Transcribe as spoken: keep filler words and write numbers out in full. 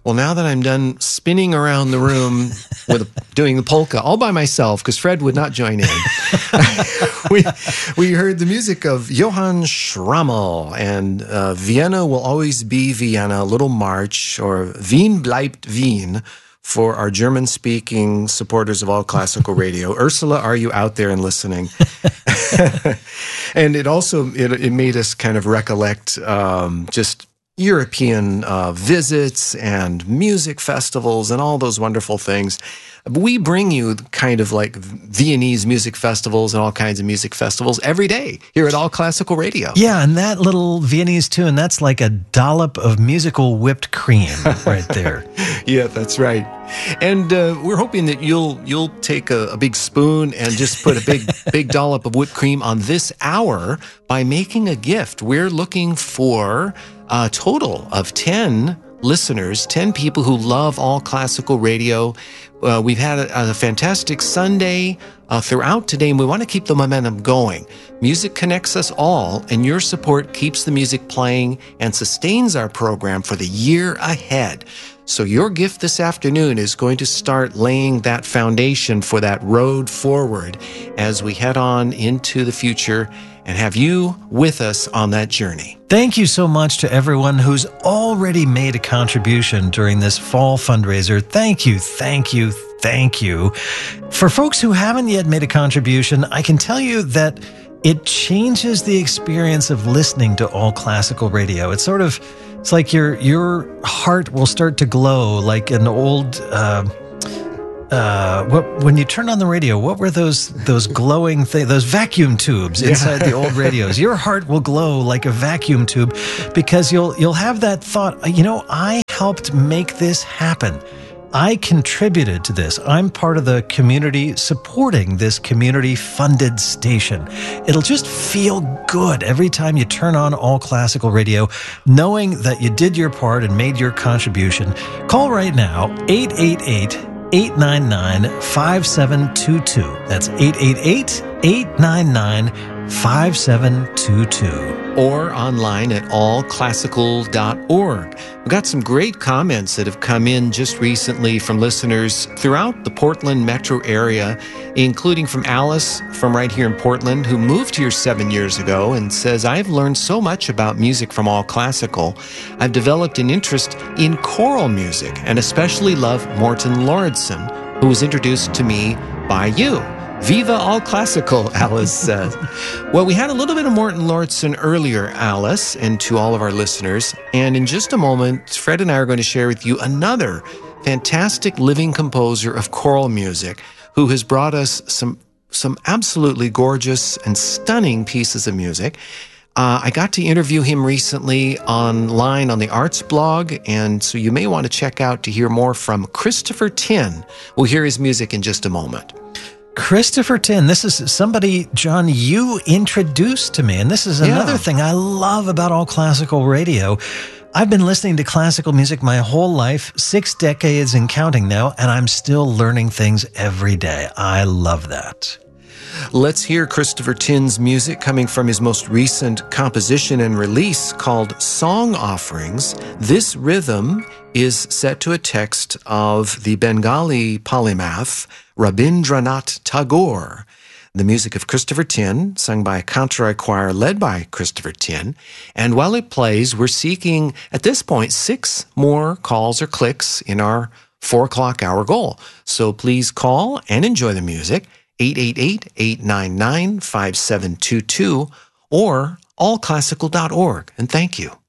Well, now that I'm done spinning around the room with doing the polka all by myself, because Fred would not join in, we we heard the music of Johann Schrammel and uh, Vienna Will Always Be Vienna, Little March, or Wien bleibt Wien for our German-speaking supporters of All Classical Radio. Ursula, are you out there and listening? And it also it, it made us kind of recollect um, just European uh, visits and music festivals and all those wonderful things. We bring you kind of like Viennese music festivals and all kinds of music festivals every day here at All Classical Radio. Yeah, and that little Viennese tune, that's like a dollop of musical whipped cream right there. Yeah, that's right. And uh, we're hoping that you'll you'll take a, a big spoon and just put a big big dollop of whipped cream on this hour by making a gift. We're looking for a total of ten listeners, ten people who love All Classical Radio. Uh, we've had a, a fantastic Sunday uh, throughout today, and we want to keep the momentum going. Music connects us all, and your support keeps the music playing and sustains our program for the year ahead. So your gift this afternoon is going to start laying that foundation for that road forward as we head on into the future and have you with us on that journey. Thank you so much to everyone who's already made a contribution during this fall fundraiser. Thank you, thank you, thank you. For folks who haven't yet made a contribution, I can tell you that it changes the experience of listening to All Classical Radio. It's sort of, it's like your your heart will start to glow like an old... Uh, Uh, what, when you turned on the radio, what were those those glowing things, those vacuum tubes inside yeah. the old radios? Your heart will glow like a vacuum tube because you'll you'll have that thought, you know, I helped make this happen. I contributed to this. I'm part of the community supporting this community-funded station. It'll just feel good every time you turn on All Classical Radio, knowing that you did your part and made your contribution. Call right now, eight eight eight, eight nine nine, five seven two two. That's eight eight eight, eight nine nine, five seven two two. Or online at all classical dot org. We've got some great comments that have come in just recently from listeners throughout the Portland metro area, including from Alice from right here in Portland, who moved here seven years ago and says, I've learned so much about music from All Classical. I've developed an interest in choral music and especially love Morten Lauridsen, who was introduced to me by you. Viva All Classical, Alice says. Well, we had a little bit of Morten Lauridsen earlier, Alice, and to all of our listeners. And in just a moment, Fred and I are going to share with you another fantastic living composer of choral music who has brought us some, some absolutely gorgeous and stunning pieces of music. Uh, I got to interview him recently online on the Arts blog, and so you may want to check out to hear more from Christopher Tin. We'll hear his music in just a moment. Christopher Tin, this is somebody, John, you introduced to me, and this is another yeah. thing I love about All Classical Radio. I've been listening to classical music my whole life, six decades and counting now, and I'm still learning things every day. I love that. Let's hear Christopher Tin's music coming from his most recent composition and release called Song Offerings. This rhythm is set to a text of the Bengali polymath Rabindranath Tagore. The music of Christopher Tin, sung by a Kantara choir led by Christopher Tin. And while it plays, we're seeking, at this point, six more calls or clicks in our four o'clock hour goal. So please call and enjoy the music. eight eight eight, eight nine nine, five seven two two or all classical dot org. And thank you.